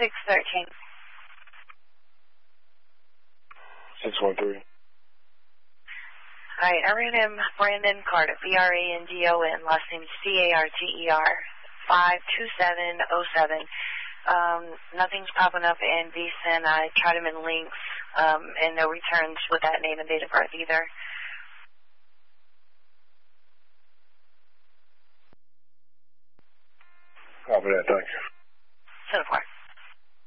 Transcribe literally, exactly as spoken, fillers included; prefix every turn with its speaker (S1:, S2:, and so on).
S1: six thirteen.
S2: six one three.
S1: All right, I ran him Brandon Carter, B R A N D O N, last name C A R T E R, five two seven oh seven. Um, nothing's popping up in V S I N. I tried him in links, um, and no returns with that name and date of birth either.
S2: Copy that, thank you.